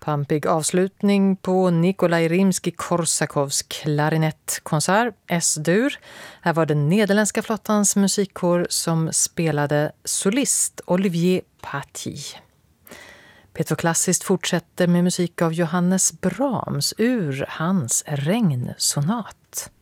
Pampig avslutning på Nikolaj Rimsky-Korsakovs klarinettkonsert, S-dur. Här var det nederländska flottans musikkår som spelade solist Olivier Paty. P2 Klassiskt fortsätter med musik av Johannes Brahms ur hans regnsonat.